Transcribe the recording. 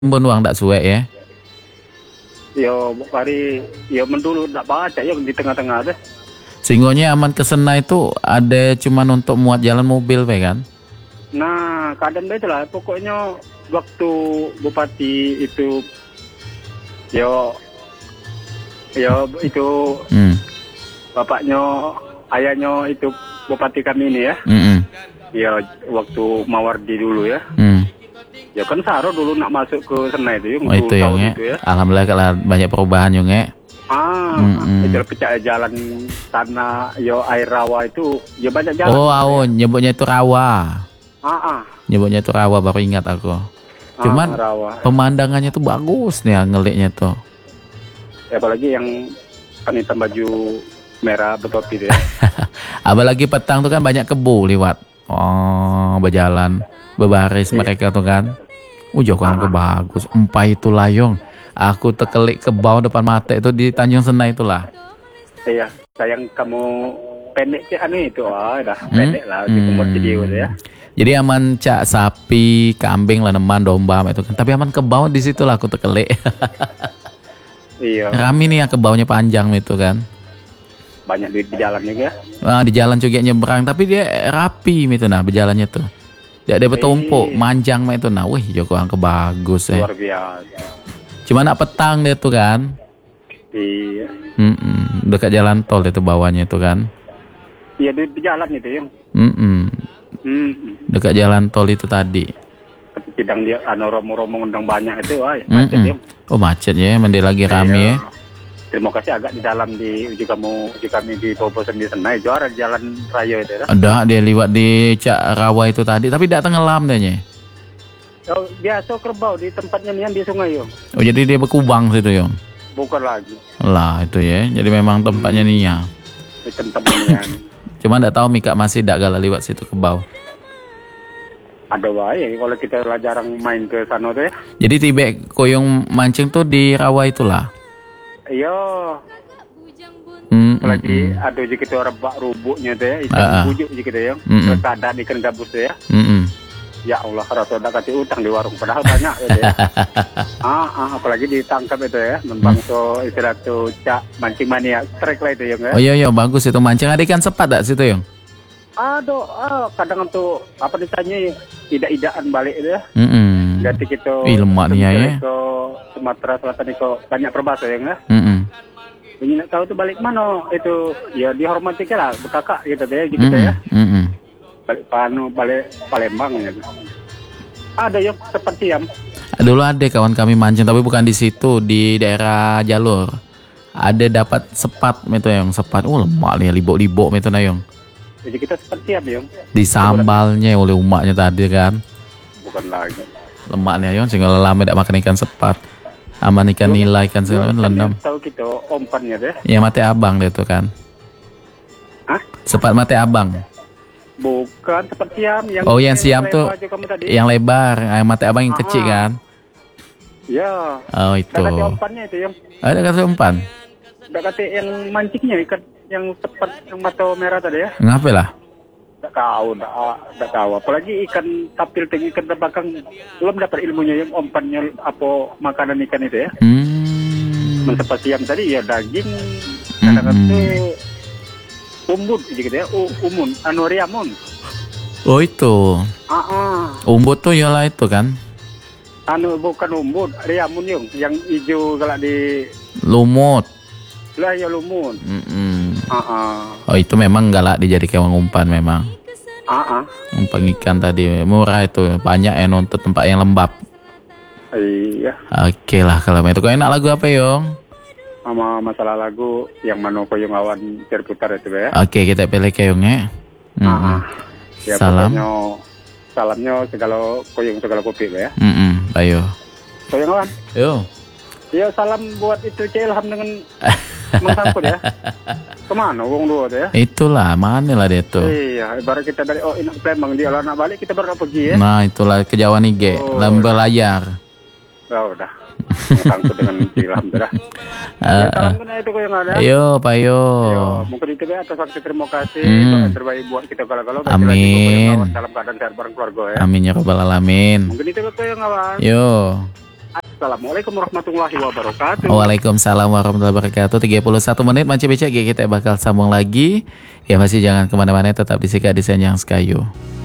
Mbon uang tak suwe ya. Yo hari yo mendulu tak baca yo di tengah-tengah deh. Singgonya aman ke Sena itu ada cuman untuk muat jalan mobil be kan. Nah kadang beda lah pokoknya waktu bupati itu yo itu bapaknya ayahnya itu bupati kami ini ya. Ya waktu Mawardi dulu ya. Ya kan Saro dulu nak masuk ke Sena itu Oh, itu yang itu ya. Alhamdulillah kalau banyak perubahan yang Itu pecah jalan tanah yo air rawa itu ya banyak jalan. Oh, nyebutnya itu rawa. Nyebutnya itu rawa baru ingat aku. Cuman rawa. Pemandangannya tuh bagus nih ngeliknya tuh. Apalagi yang kan hitam baju merah bertopi itu ya. Apalagi petang tuh kan banyak kebo lewat. Oh, berjalan berbaris mereka tuh kan. Jauh kan bagus. Empai itu layong. Aku terkelik ke bawah depan mata itu di Tanjung Sena itulah. Iya, sayang kamu pendek sih itu. Dah pendek lah di umur video itu ya. Jadi aman cak sapi, kambing, leneman, domba itu kan. Tapi aman ke bawah di situ lah aku terkelik. Iya. Rame nih ya ke bawahnya panjang itu kan. Banyak di jalan juga. Di jalan juga nyebrang tapi dia rapi itu nah berjalannya tuh. Dia ada bertumpuk, manjang itu nah. Wih, Joko angka bagus ya. Luar biasa. Cuma nak petang dia tuh kan. Iya. Dekat jalan tol itu bawahnya itu kan. Iya di jalan itu yang. Dekat jalan tol itu tadi. Sidang dia romo-romo undang banyak itu macet ya. Oh macet ya, mandi lagi rame ya. Terima kasih agak di dalam di uji kami di Bobosan di Sena juara jalan raya itu ya. Ada dia lewat di Cak Rawa itu tadi, tapi tidak tenggelam dia. Oh, biasa kerbau di tempatnya nih di sungai yo. Oh jadi dia berkubang situ yo. Bukan lagi. Lah itu ya, jadi memang tempatnya nih ya. Di tempatnya. Cuma tidak tahu Mika masih tidak galak lewat situ ke bawah. Ada wae kalau kita jarang main ke sana tuh ya. Jadi tiba koyong mancing tuh di rawa itulah. Iya. Apalagi ada juga kita rebak rubuknya tuh ya, ikan bujuk juga kita ya. Terus ada ikan gabus tuh ya. Ya Allah, rasa udah kasih utang di warung padahal banyak gitu ya. Apalagi ditangkap itu ya, membangso istilah tuh cak mancing mania strike lah itu ya. Oh iya bagus itu mancing ada ikan sepat tak situ yang? Aduh, kadang tuh apa ditanya idak-idakan balik itu ya. Ganti kita lemak nih ya. Ke Sumatera Selatan itu banyak perbasa ya enggak? Ingin tahu tuh balik mana itu ya dihormati lah bekakak gitu deh gitu ya. Balik balik Palembang ya. Ada yang seperti yang dulu ada kawan kami mancing tapi bukan di situ di daerah jalur. Ada dapat sepat itu yang sepat. Lemak nih libok-libok itu nayong. Jadi kita seperti apa yang disambalnya oleh umaknya tadi kan. Bukan lagi. Lemaknya yon sehingga lama tidak makan ikan sepat. Aman ikan nila ikan segala lendam. Tahu kita umpannya deh. Ya mate abang deh tuh kan. Sepat mate abang. Bukan seperti yang yang siam tuh yang lebar, mate abang yang kecil kan. Ya. Oh itu. Ada umpannya itu yang. Ada kata umpan. Ada kata yang mancingnya ikan yang seperti yang mata merah tadi ya. Ngapain lah? Tidak tahu. Apalagi ikan tapil tinggi ikan terbakang belum dapat ilmunya yang umpannya apa makanan ikan itu ya. Seperti yang tadi ya daging, kadang-kadang umbut gitu ya, riamun. Oh itu. Umbut tuh yalah itu kan. Bukan umbut, riamun yang hijau galak di lumut. Lah ya lumut. Oh itu memang galak dijadikan umpan memang. Umpan ikan tadi murah itu banyak yang nuntut tempat yang lembab. Iya. Oke lah kalau itu. Kau enak lagu apa Yong? Sama masalah lagu yang mana koyong awan terputar itu ya. Oke kita pilih kayongnya. Ya, salamnya segala koyong segala kopi ya. Ayo. Koyong awan. Yo. Ya salam buat itu Ilham dengan Mangkangkut ya. Kemana wong dua tuh ya? Itulah mana lah dia tuh. Iya, ibarat kita dari Inak Palembang dia nak balik kita baru pergi ya. Nah itulah ke Jawa Nige, lambe layar. Udah. Mangkangkut dengan Ilham dah. Salam kena itu yang ada. Ayo, Payo. Mungkin itu ya atas waktu terima kasih. Yang terbaik buat kita kalau Amin. Dalam keadaan sehat bareng keluarga ya. Amin ya rabbal alamin. Mungkin itu yang awan. Yo. Assalamualaikum warahmatullahi wabarakatuh. Waalaikumsalam warahmatullahi wabarakatuh. 31 menit Manci Becek, kita bakal sambung lagi. Ya masih jangan kemana-mana, tetap di Sika Desain yang Sekayu.